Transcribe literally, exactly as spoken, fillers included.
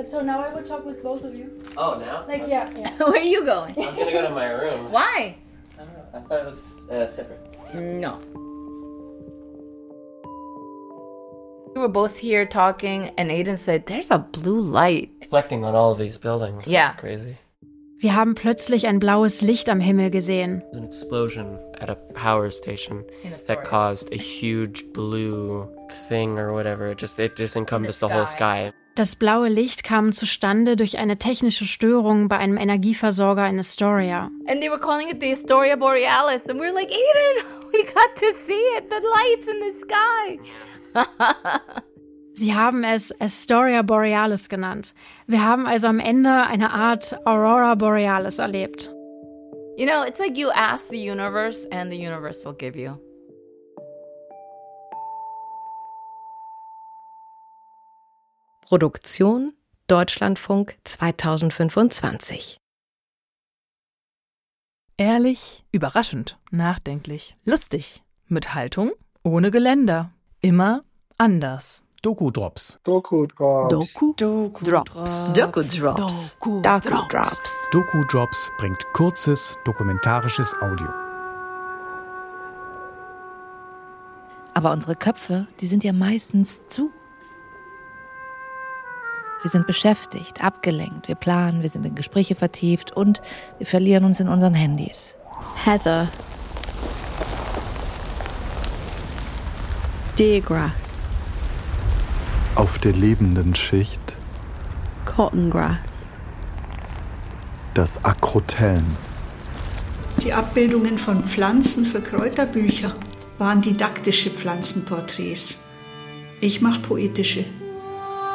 So now I will talk with both of you. Oh, now? Like, okay. yeah, yeah. Where are you going? I was gonna go to my room. Why? I don't know. I thought it was uh, separate. No. We were both here talking, and Aiden said, there's a blue light. Reflecting on all of these buildings. Yeah. It's crazy. Wir haben plötzlich ein blaues Licht am Himmel gesehen. An explosion at a power station In that Astoria. caused a huge blue thing or whatever. It just it just encompassed the, the whole sky. sky. Das blaue Licht kam zustande durch eine technische Störung bei einem Energieversorger in Astoria. And they were calling it the Astoria Borealis, and we were like, Aiden, we got to see it, the lights in the sky. Sie haben es Astoria Borealis genannt. Wir haben also am Ende eine Art Aurora Borealis erlebt. You know, it's like you ask the universe, and the universe will give you. Produktion Deutschlandfunk zweitausendfünfundzwanzig. Ehrlich, überraschend, nachdenklich, lustig, mit Haltung, ohne Geländer, immer anders. Doku-Drops. Doku-Drops. Doku Drops. Doku-Drops. Doku-Drops. Doku-Drops bringt kurzes, dokumentarisches Audio. Aber unsere Köpfe, die sind ja meistens zu. Wir sind beschäftigt, abgelenkt, wir planen, wir sind in Gespräche vertieft und wir verlieren uns in unseren Handys. Heather. Deergrass. Auf der lebenden Schicht Cottongrass. das Akrotellen. Die Abbildungen von Pflanzen für Kräuterbücher waren didaktische Pflanzenporträts. Ich mache poetische.